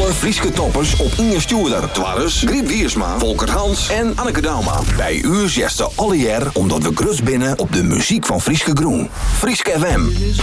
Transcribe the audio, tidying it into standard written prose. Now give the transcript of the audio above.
alle Frieske toppers op Inge Stuurder. Dwarres, Griet Wiersma, Volker Hans en Anneke Dauma. Bij u zesde alle jaar omdat we grut binnen op de muziek van Frieske Groen. Frieske FM.